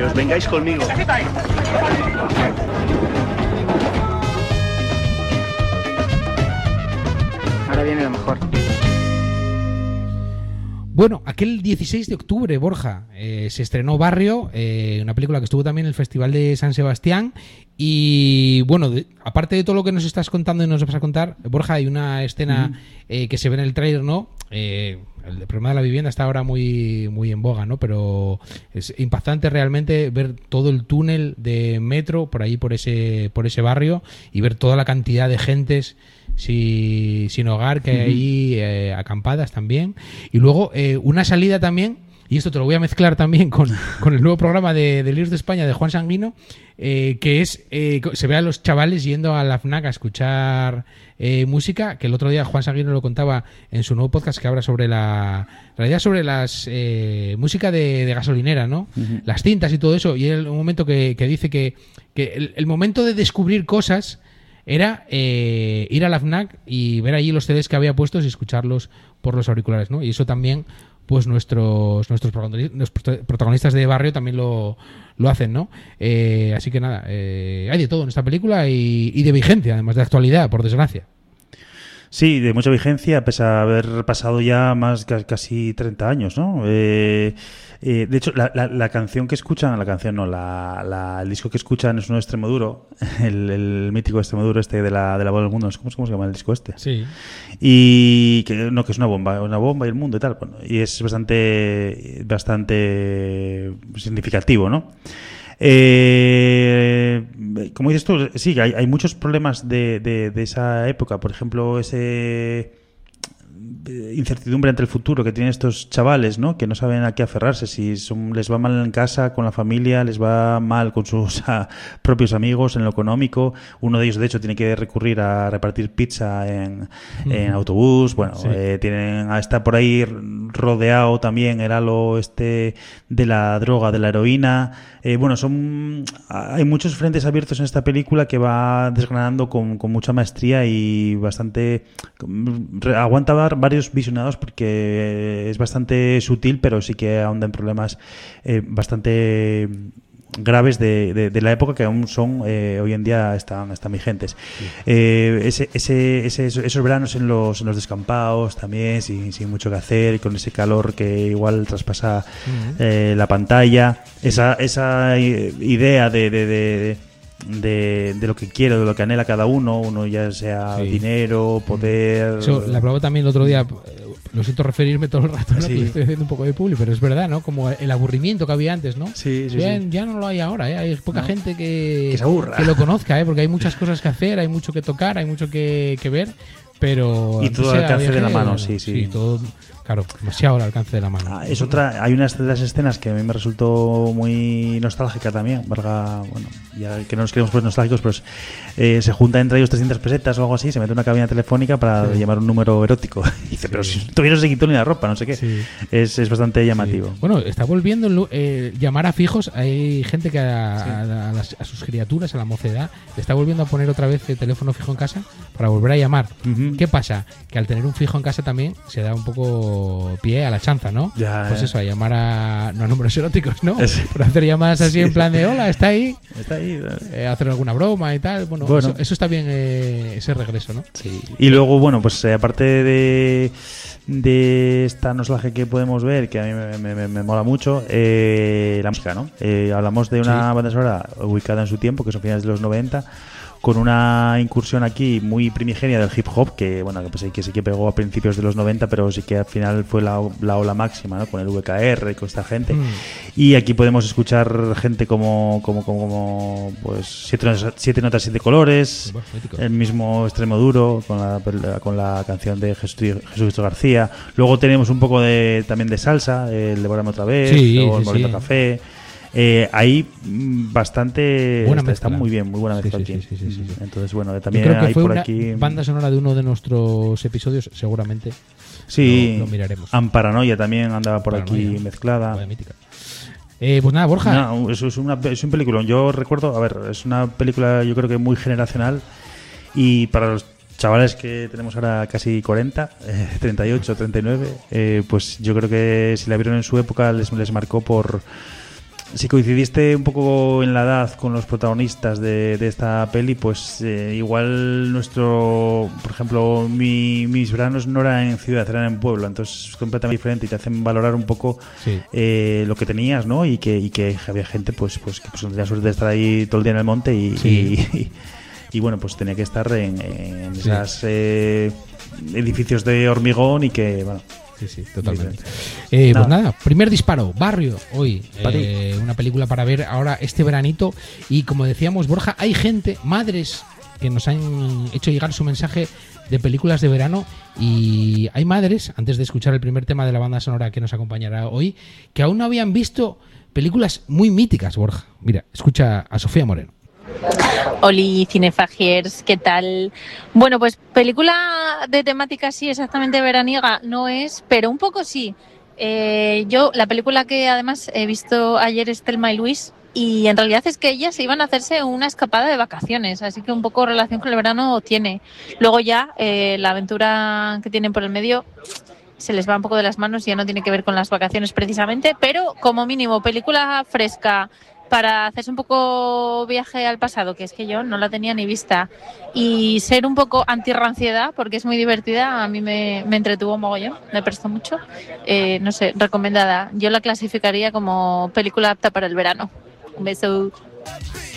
os vengáis conmigo. Ahora viene lo mejor. Bueno, aquel 16 de octubre, Borja, se estrenó Barrio, una película que estuvo también en el Festival de San Sebastián. Y bueno, aparte de todo lo que nos estás contando y nos vas a contar, Borja, hay una escena que se ve en el tráiler, ¿no? El problema de la vivienda está ahora muy, muy en boga, ¿no? Pero es impactante realmente ver todo el túnel de metro por ahí, por ese barrio, y ver toda la cantidad de gentes sin hogar que hay ahí, acampadas también. Y luego una salida también, y esto te lo voy a mezclar también con el nuevo programa de Líos de España de Juan Sanguino, que es se ve a los chavales yendo a la FNAC a escuchar música, que el otro día Juan Sanguino lo contaba en su nuevo podcast, que habla sobre sobre las música de gasolinera, ¿no? Las cintas y todo eso, y él un momento que dice que el momento de descubrir cosas era ir a la FNAC y ver allí los CDs que había puestos y escucharlos por los auriculares, ¿no? Y eso también, pues nuestros protagonistas de Barrio también lo hacen, ¿no? Así que nada, hay de todo en esta película y de vigencia, además de actualidad, por desgracia. Sí, de mucha vigencia, pese a haber pasado ya casi 30 años, ¿no? De hecho, la canción que escuchan, el disco que escuchan es uno de Extremoduro, el mítico Extremoduro de la Voz del Mundo, ¿cómo se llama el disco este? Sí. Y que es una bomba y el mundo y tal, bueno, y es bastante significativo, ¿no? Como dices tú, sí, hay muchos problemas de esa época. Por ejemplo, incertidumbre ante el futuro que tienen estos chavales, ¿no? Que no saben a qué aferrarse, si les va mal en casa, con la familia, les va mal con sus propios amigos, en lo económico. Uno de ellos, de hecho, tiene que recurrir a repartir pizza en autobús. Bueno, sí. Está por ahí rodeado también el halo de la droga, de la heroína. Hay muchos frentes abiertos en esta película que va desgranando con mucha maestría y bastante aguanta varios visionados porque es bastante sutil, pero sí que ahonda en problemas bastante graves de la época que aún son hoy en día están vigentes. Sí. Esos veranos en los descampados también, sin mucho que hacer, y con ese calor que igual traspasa la pantalla, esa idea de lo que quiere, de lo que anhela cada uno ya sea dinero, poder. Eso la hablaba también el otro día. Lo siento referirme todo el rato, ¿no? Que estoy haciendo un poco de publi, pero es verdad, ¿no? Como el aburrimiento que había antes, ¿no? Sí. Ya no lo hay ahora, ¿eh? Hay poca gente que se aburra, que lo conozca, ¿eh? Porque hay muchas cosas que hacer, hay mucho que tocar, hay mucho que ver, pero y todo al alcance de la mano, sí. Todo, claro, demasiado al alcance de la mano. Hay una de las escenas que a mí me resultó muy nostálgica también, ya que no nos queremos poner nostálgicos, pero se junta entre ellos 300 pesetas o algo así, se mete una cabina telefónica para llamar un número erótico. Y dice, pero si todavía no se quitó ni la ropa, no sé qué. Sí. Es bastante llamativo. Sí. Bueno, está volviendo llamar a fijos. Hay gente que a sus criaturas, a la mocedad, le está volviendo a poner otra vez el teléfono fijo en casa para volver a llamar. ¿Qué pasa? Que al tener un fijo en casa también se da un poco pie a la chanza, ¿no? Pues eso, a llamar no a números eróticos, ¿no? Por hacer llamadas así en plan de hola, está ahí, hacer alguna broma y tal. Bueno. Eso está bien, ese regreso, ¿no? Sí. Y luego, pues aparte de esta nostalgia que podemos ver, que a mí me mola mucho, la música, ¿no? Hablamos de una banda sonora ubicada en su tiempo, que son finales de los 90, con una incursión aquí muy primigenia del hip hop, que sí que pegó a principios de los 90, pero sí que al final fue la ola máxima, ¿no? Con el VKR y con esta gente. Y aquí podemos escuchar gente como pues siete notas, siete colores, el mismo Extremoduro con la canción de Jesús García. Luego tenemos un poco también de salsa, el Devórame otra vez, luego el Molito Café. Ahí bastante está muy bien, muy buena mezcla aquí. Sí. Entonces, también creo que hay fue por una aquí banda sonora de uno de nuestros episodios, seguramente. Sí, lo miraremos. Amparanoia también andaba por aquí mezclada. Pues nada, Borja. No, es un peliculón. Yo recuerdo, es una película yo creo que muy generacional, y para los chavales que tenemos ahora casi 40, 38, 39, pues yo creo que si la vieron en su época les marcó por si coincidiste un poco en la edad con los protagonistas de esta peli, pues igual por ejemplo, mis veranos no eran en ciudad, eran en pueblo, entonces es completamente diferente y te hacen valorar un poco lo que tenías, ¿no? Y que había gente pues que no tenía suerte de estar ahí todo el día en el monte y bueno, pues tenía que estar en esos edificios de hormigón y que, bueno... Sí, totalmente. Pues nada, primer disparo, Barrio, hoy. Una película para ver ahora este veranito. Y como decíamos, Borja, hay gente, madres, que nos han hecho llegar su mensaje de películas de verano. Y hay madres, antes de escuchar el primer tema de la banda sonora que nos acompañará hoy, que aún no habían visto películas muy míticas, Borja. Mira, escucha a Sofía Moreno. Oli, cinefagiers, ¿qué tal? Bueno, pues película de temática así exactamente veraniega no es, pero un poco sí. Yo, la película que además he visto ayer es Thelma y Luis, y en realidad es que ellas iban a hacerse una escapada de vacaciones, así que un poco relación con el verano tiene. Luego ya la aventura que tienen por el medio se les va un poco de las manos y ya no tiene que ver con las vacaciones precisamente, pero como mínimo película fresca para hacerse un poco viaje al pasado, que es que yo no la tenía ni vista, y ser un poco antirranciedad, porque es muy divertida, a mí me entretuvo mogollón, me prestó mucho, no sé, recomendada. Yo la clasificaría como película apta para el verano. Un beso.